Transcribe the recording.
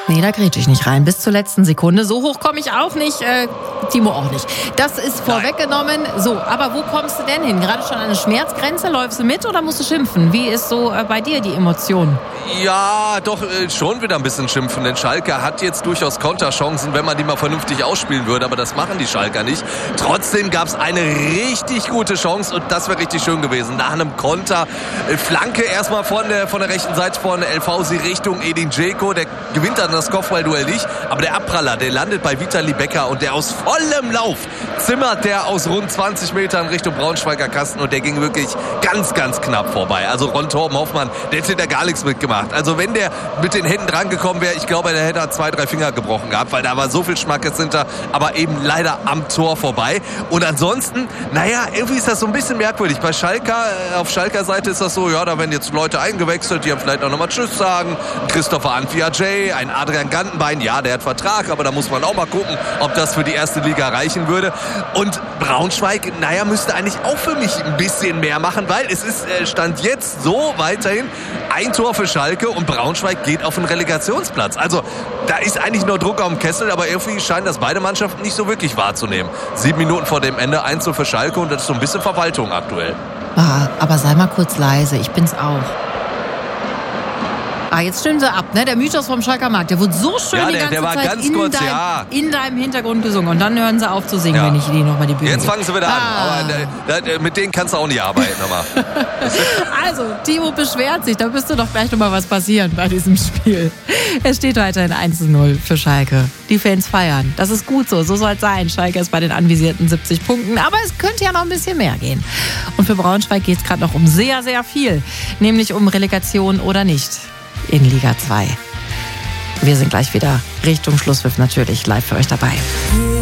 Nee, da grätsch ich nicht rein. Bis zur letzten Sekunde. So hoch komme ich auch nicht. Timo auch nicht. Das ist vorweggenommen. So, aber wo kommst du denn hin? Gerade schon an eine Schmerzgrenze? Läufst du mit oder musst du schimpfen? Wie ist so bei dir die Emotion? Ja, doch schon wieder ein bisschen schimpfen. Denn Schalke hat jetzt durchaus Konterchancen, wenn man die mal vernünftig ausspielen würde. Aber das machen die Schalker nicht. Trotzdem gab es eine richtig gute Chance und das wäre richtig schön gewesen. Nach einem Konter, Flanke erstmal von der rechten Seite von Elfausi Richtung Edin Dzeko. Der gewinnt dann das Kopfballduell nicht. Aber der Abpraller, der landet bei Vitali Becker und der aus vollem Lauf zimmert der aus rund 20 Metern Richtung Braunschweiger Kasten und der ging wirklich ganz, ganz knapp vorbei. Also Ron Torben Hoffmann, der hätte da gar nichts mitgemacht. Also wenn der mit den Händen dran gekommen wäre, ich glaube, der hätte 2, 3 Finger gebrochen gehabt, weil da war so viel Schmackes hinter, aber eben leider am Tor vorbei. Und ansonsten, naja, irgendwie ist das so ein bisschen merkwürdig. Bei Schalker, auf Schalker Seite ist das so, ja, da werden jetzt Leute eingewechselt, die haben vielleicht auch nochmal Tschüss sagen. Christopher Antwiajay, ein Adrian Gantenbein, ja, der hat Vertrag, aber da muss man auch mal gucken, ob das für die erste Liga reichen würde. Und Braunschweig, naja, müsste eigentlich auch für mich ein bisschen mehr machen, weil es ist, Stand jetzt so weiterhin ein Tor für Schalke und Braunschweig geht auf den Relegationsplatz. Also da ist eigentlich nur Druck auf dem Kessel, aber irgendwie scheinen das beide Mannschaften nicht so wirklich wahrzunehmen. 7 Minuten vor dem Ende 1-0 für Schalke und das ist so ein bisschen Verwaltung aktuell. Aber sei mal kurz leise, ich bin's auch. Jetzt stimmen sie ab, ne? Der Mythos vom Schalker Markt, der wurde so schön die ganze Zeit in deinem Hintergrund gesungen. Und dann hören sie auf zu singen, wenn ich die nochmal die Bühne Jetzt fangen sie wieder an, aber mit denen kannst du auch nicht arbeiten. Also, Timo beschwert sich, da müsste doch gleich nochmal was passieren bei diesem Spiel. Es steht weiterhin 1-0 für Schalke. Die Fans feiern, das ist gut so soll es sein. Schalke ist bei den anvisierten 70 Punkten, aber es könnte ja noch ein bisschen mehr gehen. Und für Braunschweig geht es gerade noch um sehr, sehr viel, nämlich um Relegation oder nicht in Liga 2. Wir sind gleich wieder Richtung Schlusspfiff natürlich live für euch dabei.